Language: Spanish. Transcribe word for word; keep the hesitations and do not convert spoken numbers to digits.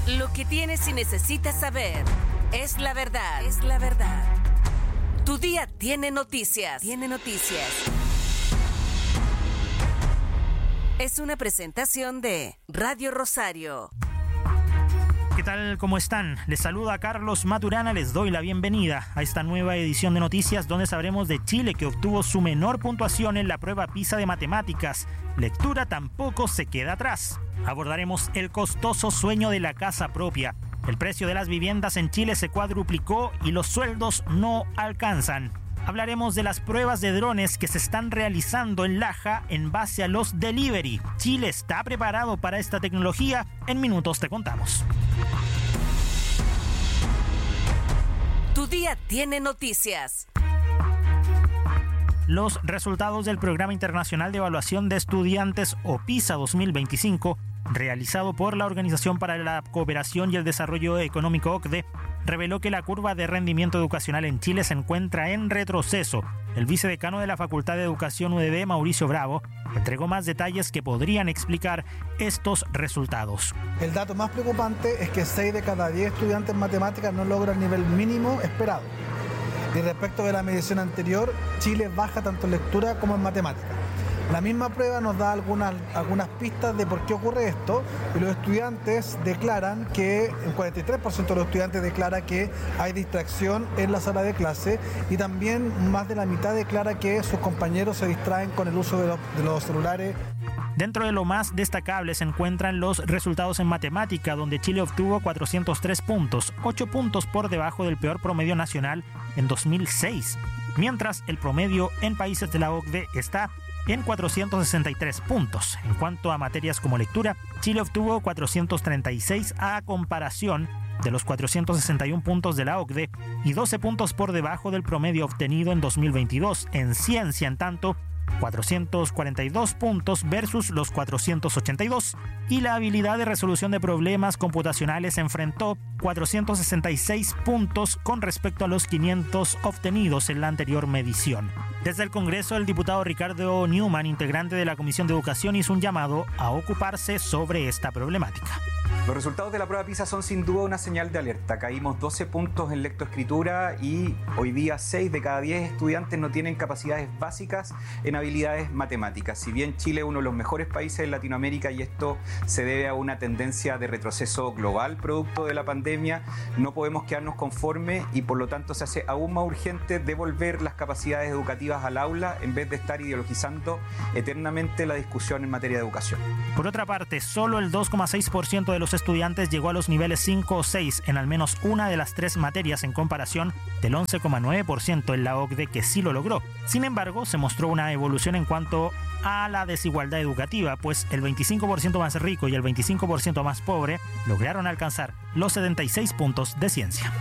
Lo que tienes y necesitas saber es la verdad. Es la verdad. Tu día tiene noticias. Tiene noticias. Es una presentación de Radio Rosario. ¿Qué tal? ¿Cómo están? Les saluda Carlos Maturana, les doy la bienvenida a esta nueva edición de noticias donde sabremos de Chile, que obtuvo su menor puntuación en la prueba PISA de matemáticas. Lectura tampoco se queda atrás. Abordaremos el costoso sueño de la casa propia. El precio de las viviendas en Chile se cuadruplicó y los sueldos no alcanzan. Hablaremos de las pruebas de drones que se están realizando en Laja en base a los delivery. ¿Chile está preparado para esta tecnología? En minutos te contamos. Tu día tiene noticias. Los resultados del Programa Internacional de Evaluación de Estudiantes o PISA dos mil veinticinco, realizado por la Organización para la Cooperación y el Desarrollo Económico O C D E, reveló que la curva de rendimiento educacional en Chile se encuentra en retroceso. El vicedecano de la Facultad de Educación U D B, Mauricio Bravo, entregó más detalles que podrían explicar estos resultados. El dato más preocupante es que seis de cada diez estudiantes en matemáticas no logran el nivel mínimo esperado. Y respecto de la medición anterior, Chile baja tanto en lectura como en matemáticas. La misma prueba nos da algunas, algunas pistas de por qué ocurre esto, y los estudiantes declaran que, el cuarenta y tres por ciento de los estudiantes declara que hay distracción en la sala de clase, y también más de la mitad declara que sus compañeros se distraen con el uso de los, de los celulares. Dentro de lo más destacable se encuentran los resultados en matemática, donde Chile obtuvo cuatrocientos tres puntos, ocho puntos por debajo del peor promedio nacional en dos mil seis, mientras el promedio en países de la O C D E está en cuatrocientos sesenta y tres puntos. En cuanto a materias como lectura, Chile obtuvo cuatrocientos treinta y seis a comparación de los cuatrocientos sesenta y uno puntos de la O C D E y doce puntos por debajo del promedio obtenido en dos mil veintidós. En ciencia, en tanto, cuatrocientos cuarenta y dos puntos versus los cuatrocientos ochenta y dos, y la habilidad de resolución de problemas computacionales enfrentó cuatrocientos sesenta y seis puntos con respecto a los quinientos obtenidos en la anterior medición. Desde el Congreso, el diputado Ricardo Newman, integrante de la Comisión de Educación, hizo un llamado a ocuparse sobre esta problemática. Los resultados de la prueba PISA son sin duda una señal de alerta. Caímos doce puntos en lectoescritura y hoy día seis de cada diez estudiantes no tienen capacidades básicas en habilidades matemáticas. Si bien Chile es uno de los mejores países de Latinoamérica y esto se debe a una tendencia de retroceso global producto de la pandemia, no podemos quedarnos conformes y por lo tanto se hace aún más urgente devolver las capacidades educativas al aula en vez de estar ideologizando eternamente la discusión en materia de educación. Por otra parte, solo el dos coma seis por ciento de los estudiantes llegó a los niveles cinco o seis en al menos una de las tres materias, en comparación del once coma nueve por ciento en la O C D E, que sí lo logró. Sin embargo, se mostró una evolución en cuanto a la desigualdad educativa, pues el veinticinco por ciento más rico y el veinticinco por ciento más pobre lograron alcanzar los setenta y seis puntos de ciencia.